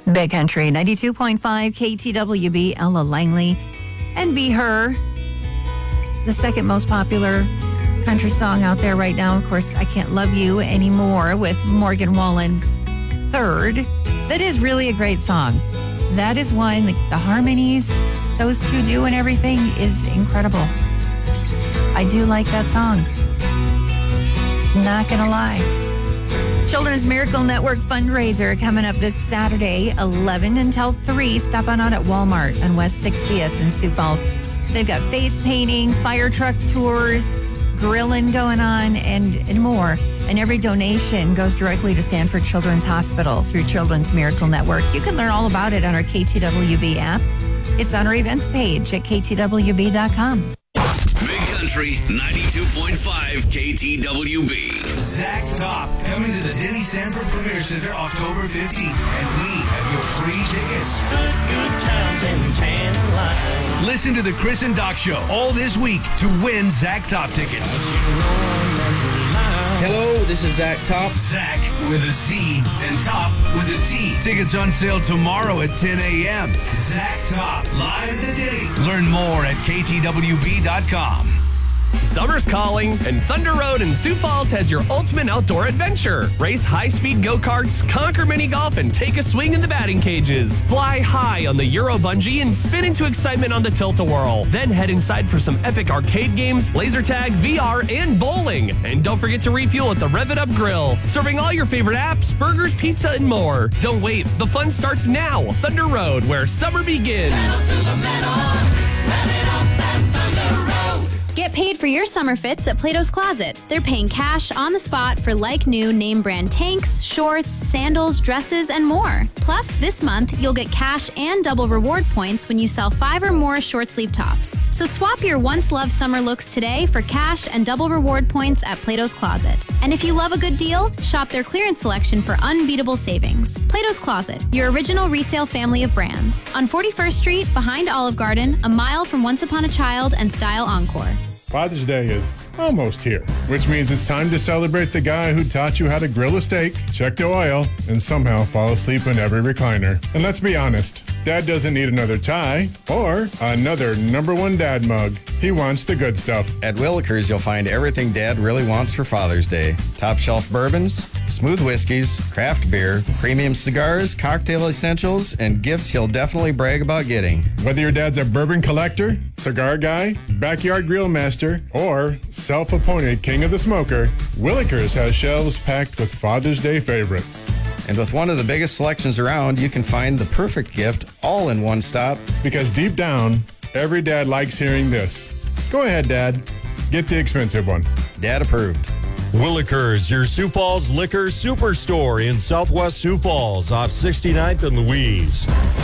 Big Country 92.5 KTWB, Ella Langley, and Be Her, the second most popular country song out there right now. Of course, I Can't Love You Anymore with Morgan Wallen third. That is really a great song. That is one, the harmonies those two do and everything is incredible. I do like that song. Not gonna lie. Children's Miracle Network fundraiser coming up this Saturday, 11 until 3. Stop on out at Walmart on West 60th in Sioux Falls. They've got face painting, fire truck tours, grilling going on, and more. And every donation goes directly to Sanford Children's Hospital through Children's Miracle Network. You can learn all about it on our KTWB app. It's on our events page at ktwb.com. Big Country 92.5 KTWB. Zach Top coming to the Denny Sanford Premier Center October 15th, and we have your free tickets. Good times and tan lines. Listen to the Chris and Doc Show all this week to win Zach Top tickets. Hello, this is Zach Top. Zach with a Z and Top with a T. Tickets on sale tomorrow at 10 a.m. Zach Top, live at the Denny. Learn more at ktwb.com. Summer's calling, and Thunder Road in Sioux Falls has your ultimate outdoor adventure. Race high-speed go-karts, conquer mini-golf, and take a swing in the batting cages. Fly high on the Euro Bungee and spin into excitement on the Tilt-A-Whirl. Then head inside for some epic arcade games, laser tag, VR, and bowling. And don't forget to refuel at the Rev It Up Grill, serving all your favorite apps, burgers, pizza, and more. Don't wait, the fun starts now. Thunder Road, where summer begins. Get paid for your summer fits at Plato's Closet. They're paying cash on the spot for like-new name brand tanks, shorts, sandals, dresses, and more. Plus, this month, you'll get cash and double reward points when you sell 5 or more short sleeve tops. So swap your once-loved summer looks today for cash and double reward points at Plato's Closet. And if you love a good deal, shop their clearance selection for unbeatable savings. Plato's Closet, your original resale family of brands. On 41st Street, behind Olive Garden, a mile from Once Upon a Child and Style Encore. Father's Day is almost here, which means it's time to celebrate the guy who taught you how to grill a steak, check the oil, and somehow fall asleep in every recliner. And let's be honest, Dad doesn't need another tie or another #1 dad mug. He wants the good stuff. At Willikers, you'll find everything Dad really wants for Father's Day. Top shelf bourbons, smooth whiskeys, craft beer, premium cigars, cocktail essentials, and gifts he'll definitely brag about getting. Whether your dad's a bourbon collector, cigar guy, backyard grill master, or self-appointed king of the smoker, Willikers has shelves packed with Father's Day favorites. And with one of the biggest selections around, you can find the perfect gift all in one stop. Because deep down, every dad likes hearing this. Go ahead, Dad. Get the expensive one. Dad approved. Willikers, your Sioux Falls liquor superstore in Southwest Sioux Falls off 69th and Louise.